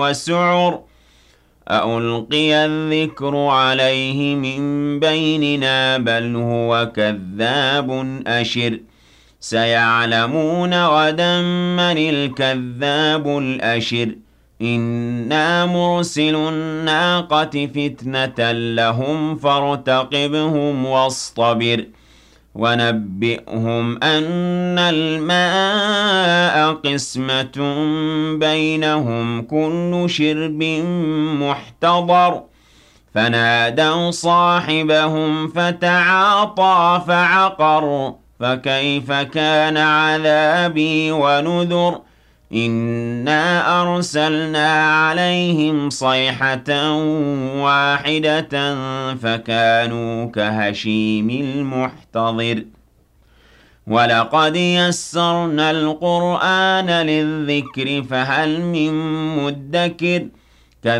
وسعر أألقي الذكر عليه من بيننا بل هو كذاب أشر سيعلمون غدا من الكذاب الأشر إنا مرسل الناقة فتنة لهم فارتقبهم واصطبر ونبئهم أن الماء قسمة بينهم كل شرب محتضر فنادوا صاحبهم فتعاطى فعقر فكيف كان عذابي ونذر إنا أرسلنا عليهم صيحة واحدة فكانوا كهشيم المحتضر ولقد يسرنا القرآن للذكر فهل من مدكر